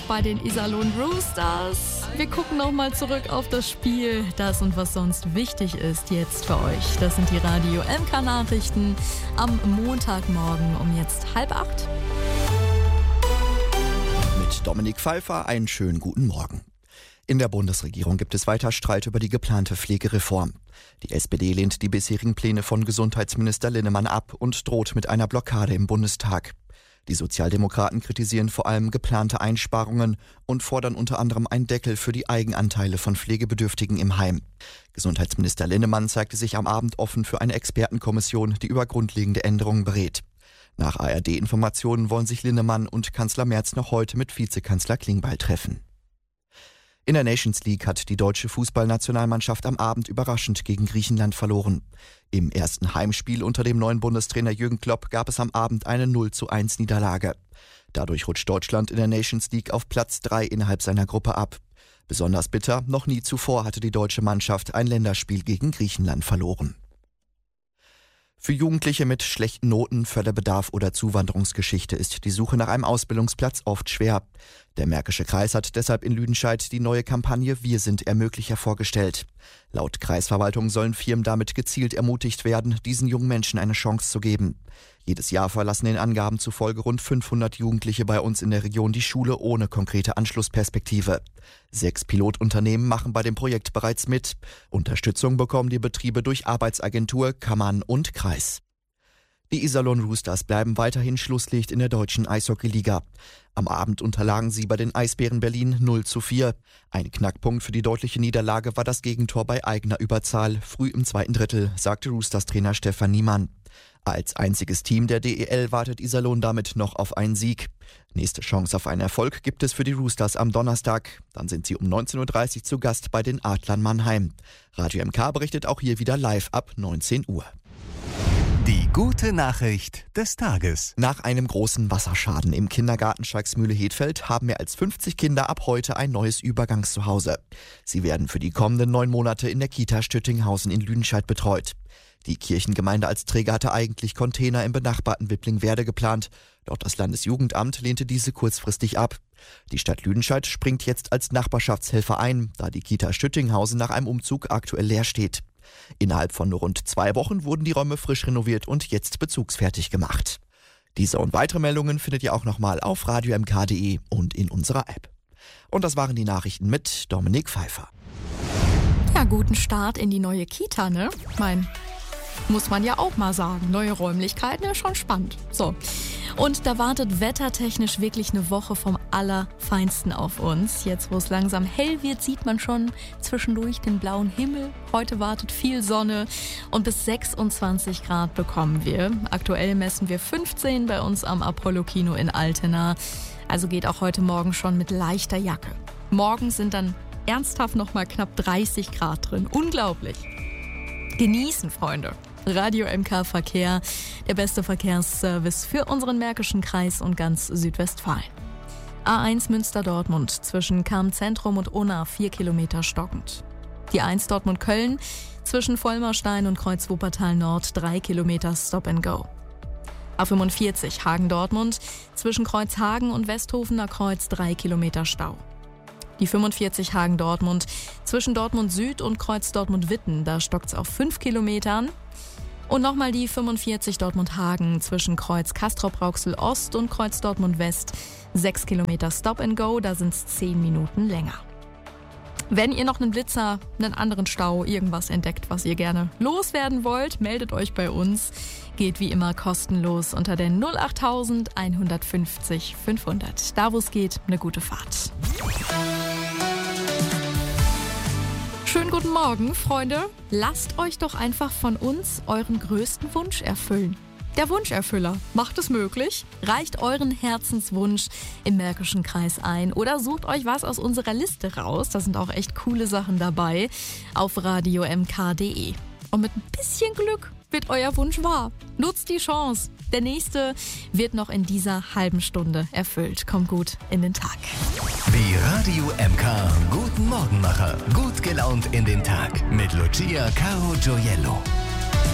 bei den Iserlohn Roosters. Wir gucken nochmal zurück auf das Spiel. Das und was sonst wichtig ist jetzt für euch. Das sind die Radio MK Nachrichten am Montagmorgen um jetzt 7:30. Mit Dominik Pfeiffer einen schönen guten Morgen. In der Bundesregierung gibt es weiter Streit über die geplante Pflegereform. Die SPD lehnt die bisherigen Pläne von Gesundheitsminister Linnemann ab und droht mit einer Blockade im Bundestag. Die Sozialdemokraten kritisieren vor allem geplante Einsparungen und fordern unter anderem einen Deckel für die Eigenanteile von Pflegebedürftigen im Heim. Gesundheitsminister Linnemann zeigte sich am Abend offen für eine Expertenkommission, die über grundlegende Änderungen berät. Nach ARD-Informationen wollen sich Linnemann und Kanzler Merz noch heute mit Vizekanzler Klingbeil treffen. In der Nations League hat die deutsche Fußballnationalmannschaft am Abend überraschend gegen Griechenland verloren. Im ersten Heimspiel unter dem neuen Bundestrainer Jürgen Klopp gab es am Abend eine 0:1 Niederlage. Dadurch rutscht Deutschland in der Nations League auf Platz 3 innerhalb seiner Gruppe ab. Besonders bitter, noch nie zuvor hatte die deutsche Mannschaft ein Länderspiel gegen Griechenland verloren. Für Jugendliche mit schlechten Noten, Förderbedarf oder Zuwanderungsgeschichte ist die Suche nach einem Ausbildungsplatz oft schwer. Der Märkische Kreis hat deshalb in Lüdenscheid die neue Kampagne Wir sind Ermöglicher vorgestellt. Laut Kreisverwaltung sollen Firmen damit gezielt ermutigt werden, diesen jungen Menschen eine Chance zu geben. Jedes Jahr verlassen den Angaben zufolge rund 500 Jugendliche bei uns in der Region die Schule ohne konkrete Anschlussperspektive. 6 Pilotunternehmen machen bei dem Projekt bereits mit. Unterstützung bekommen die Betriebe durch Arbeitsagentur, Kammern und Kreis. Die Iserlohn Roosters bleiben weiterhin Schlusslicht in der deutschen Eishockeyliga. Am Abend unterlagen sie bei den Eisbären Berlin 0:4. Ein Knackpunkt für die deutliche Niederlage war das Gegentor bei eigener Überzahl, früh im zweiten Drittel, sagte Roosters-Trainer Stefan Niemann. Als einziges Team der DEL wartet Iserlohn damit noch auf einen Sieg. Nächste Chance auf einen Erfolg gibt es für die Roosters am Donnerstag. Dann sind sie um 19:30 Uhr zu Gast bei den Adlern Mannheim. Radio MK berichtet auch hier wieder live ab 19 Uhr. Die gute Nachricht des Tages. Nach einem großen Wasserschaden im Kindergarten Schalksmühle-Hedfeld haben mehr als 50 Kinder ab heute ein neues Übergangszuhause. Sie werden für die kommenden 9 Monate in der Kita Stüttinghausen in Lüdenscheid betreut. Die Kirchengemeinde als Träger hatte eigentlich Container im benachbarten Wipplingwerde geplant, doch das Landesjugendamt lehnte diese kurzfristig ab. Die Stadt Lüdenscheid springt jetzt als Nachbarschaftshelfer ein, da die Kita Stüttinghausen nach einem Umzug aktuell leer steht. Innerhalb von nur rund 2 Wochen wurden die Räume frisch renoviert und jetzt bezugsfertig gemacht. Diese und weitere Meldungen findet ihr auch nochmal auf radiomk.de und in unserer App. Und das waren die Nachrichten mit Dominik Pfeiffer. Ja, guten Start in die neue Kita, ne? Muss man ja auch mal sagen. Neue Räumlichkeiten, ja schon spannend. So. Und da wartet wettertechnisch wirklich eine Woche vom Allerfeinsten auf uns. Jetzt, wo es langsam hell wird, sieht man schon zwischendurch den blauen Himmel. Heute wartet viel Sonne und bis 26 Grad bekommen wir. Aktuell messen wir 15 bei uns am Apollo-Kino in Altena. Also geht auch heute Morgen schon mit leichter Jacke. Morgen sind dann ernsthaft nochmal knapp 30 Grad drin. Unglaublich. Genießen, Freunde. Radio MK Verkehr, der beste Verkehrsservice für unseren Märkischen Kreis und ganz Südwestfalen. A1 Münster-Dortmund zwischen Cham-Zentrum und Unna 4 Kilometer stockend. Die 1 Dortmund-Köln zwischen Vollmerstein und Kreuz-Wuppertal Nord 3 Kilometer Stop and Go. A45 Hagen-Dortmund zwischen Kreuzhagen und Westhofener Kreuz 3 Kilometer Stau. Die 45 Hagen-Dortmund zwischen Dortmund Süd und Kreuz Dortmund-Witten, da stockt's auf 5 Kilometern. Und nochmal die 45 Dortmund-Hagen zwischen Kreuz Castrop-Rauxel Ost und Kreuz Dortmund West. 6 Kilometer Stop and Go, da sind's 10 Minuten länger. Wenn ihr noch einen Blitzer, einen anderen Stau, irgendwas entdeckt, was ihr gerne loswerden wollt, meldet euch bei uns. Geht wie immer kostenlos unter der 08000 150 500. Da wo es geht, eine gute Fahrt. Schönen guten Morgen, Freunde. Lasst euch doch einfach von uns euren größten Wunsch erfüllen. Der Wunscherfüller macht es möglich. Reicht euren Herzenswunsch im Märkischen Kreis ein oder sucht euch was aus unserer Liste raus. Da sind auch echt coole Sachen dabei auf radiomk.de. Und mit ein bisschen Glück wird euer Wunsch wahr. Nutzt die Chance. Der nächste wird noch in dieser halben Stunde erfüllt. Kommt gut in den Tag. Die Radio MK Guten Morgenmacher. Gut gelaunt in den Tag mit Lucia Caro Gioiello.